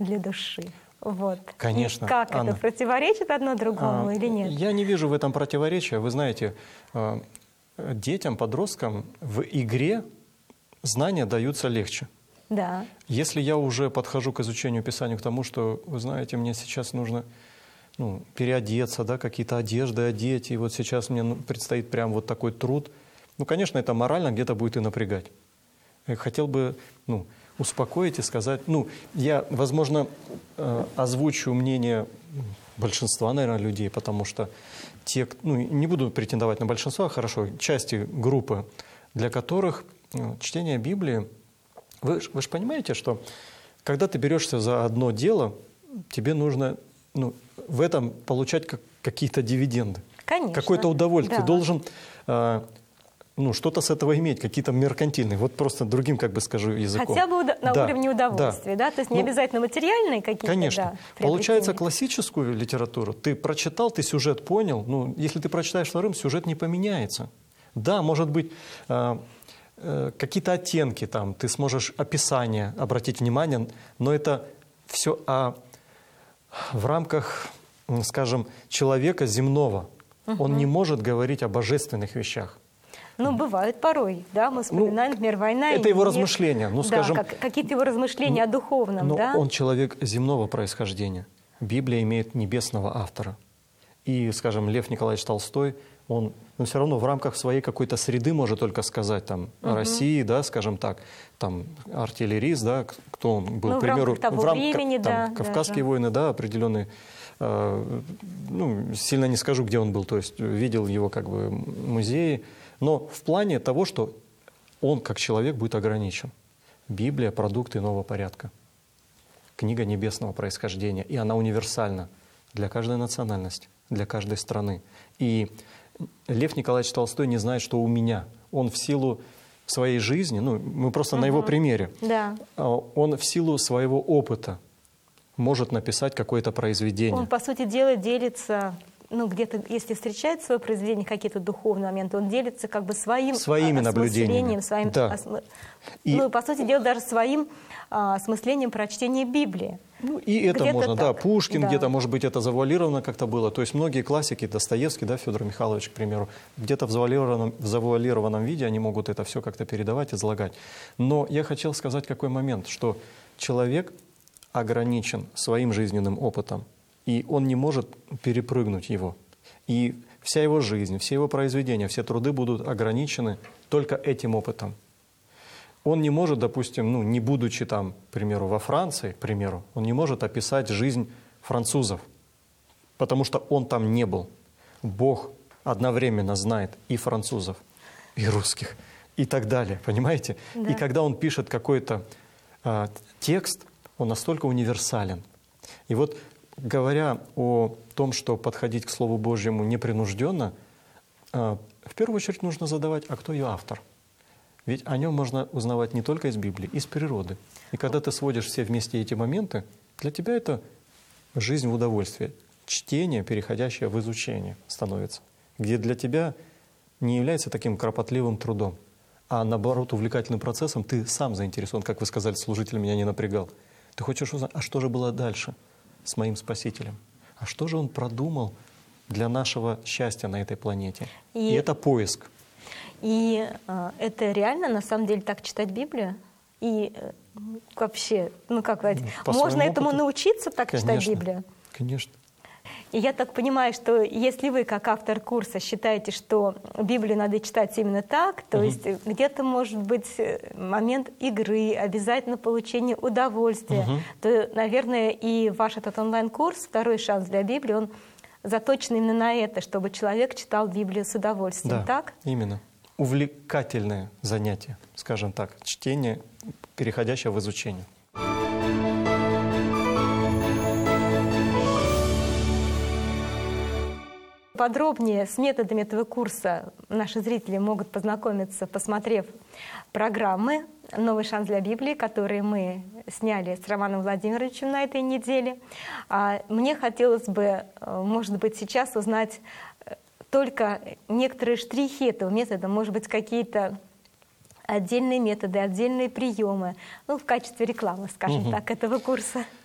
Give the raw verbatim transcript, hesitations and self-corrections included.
для души. Вот. Конечно. И как Анна, это противоречит одно другому а, или нет? Я не вижу в этом противоречия. Вы знаете, детям, подросткам в игре знания даются легче. Да. Если я уже подхожу к изучению Писания к тому, что, вы знаете, мне сейчас нужно ну, переодеться, да, какие-то одежды одеть, и вот сейчас мне предстоит прям вот такой труд, ну, конечно, это морально где-то будет и напрягать. Я хотел бы ну, успокоить и сказать, ну, я, возможно, озвучу мнение большинства, наверное, людей, потому что те, ну, не буду претендовать на большинство, хорошо, части группы, для которых ну, чтение Библии, вы, вы же понимаете, что когда ты берешься за одно дело, тебе нужно ну, в этом получать как, какие-то дивиденды. Конечно. Какое-то удовольствие. Да. Ты должен э, ну, что-то с этого иметь, какие-то меркантильные. Вот просто другим, как бы скажу, языком. Хотя бы на да, уровне удовольствия, да. да? То есть не ну, обязательно материальные какие-то. Конечно. Да, получается, классическую литературу ты прочитал, ты сюжет понял. Ну, если ты прочитаешь вторым, сюжет не поменяется. Да, может быть, э, э, какие-то оттенки там, ты сможешь описание обратить внимание, но это все о... в рамках, скажем, человека земного. Угу. Он не может говорить о божественных вещах. Ну, бывает порой, да, мы вспоминаем, ну, например, «Война и мир». Это его размышления, ну, скажем... Да, как, какие-то его размышления ну, о духовном, но да? он человек земного происхождения. Библия имеет небесного автора. И, скажем, Лев Николаевич Толстой, он ну, все равно в рамках своей какой-то среды может только сказать там, о угу. России, да, скажем так, там, артиллерист, да, кто он был, ну, к примеру, в рамках того в рам... времени, там, да. Кавказские да, войны, да, определенные, э, ну, сильно не скажу, где он был, то есть видел его как бы музеи, но в плане того, что он как человек будет ограничен. Библия – продукт иного порядка, книга небесного происхождения, и она универсальна для каждой национальности, для каждой страны. И Лев Николаевич Толстой не знает, что у меня. Он в силу своей жизни, ну, мы просто угу. на его примере, да. он в силу своего опыта может написать какое-то произведение. Он, по сути дела, делится, ну, где-то, если встречает в своем произведении какие-то духовные моменты, он делится как бы своим своими наблюдениями. Своим, да. осмы... и... Ну, по сути дела, даже своим а, осмыслением прочтения Библии. Ну, и это можно, так. да, Пушкин да. где-то, может быть, это завуалировано как-то было. То есть многие классики, Достоевский, да, Федор Михайлович, к примеру, где-то в завуалированном, в завуалированном виде они могут это все как-то передавать, излагать. Но я хотел сказать какой момент, что человек ограничен своим жизненным опытом, и он не может перепрыгнуть его. И вся его жизнь, все его произведения, все труды будут ограничены только этим опытом. Он не может, допустим, ну, не будучи там, к примеру, во Франции, к примеру, он не может описать жизнь французов, потому что он там не был. Бог одновременно знает и французов, и русских, и так далее, понимаете? Да. И когда он пишет какой-то а, текст, он настолько универсален. И вот, говоря о том, что подходить к Слову Божьему непринужденно, а, в первую очередь нужно задавать, а кто ее автор? Ведь о нем можно узнавать не только из Библии, из природы. И когда ты сводишь все вместе эти моменты, для тебя это жизнь в удовольствии. Чтение, переходящее в изучение, становится. Где для тебя не является таким кропотливым трудом, а наоборот увлекательным процессом. Ты сам заинтересован, как вы сказали, служитель меня не напрягал. Ты хочешь узнать, а что же было дальше с моим Спасителем? А что же Он продумал для нашего счастья на этой планете? И, И это поиск. И э, это реально, на самом деле, так читать Библию? И э, вообще, ну как говорить, По можно этому опыту. научиться так Конечно. читать Библию? Конечно. И я так понимаю, что если вы, как автор курса, считаете, что Библию надо читать именно так, то угу. есть где-то может быть момент игры, обязательно получение удовольствия, угу. то, наверное, и ваш этот онлайн-курс «Второй шанс для Библии», он заточен именно на это, чтобы человек читал Библию с удовольствием, да, так? Именно. Увлекательное занятие, скажем так, чтение, переходящее в изучение. Подробнее с методами этого курса наши зрители могут познакомиться, посмотрев программы «Новый шанс для Библии», которые мы сняли с Романом Владимировичем на этой неделе. Мне хотелось бы, может быть, сейчас узнать только некоторые штрихи этого метода, может быть, какие-то отдельные методы, отдельные приемы, ну, в качестве рекламы, скажем угу. так, этого курса.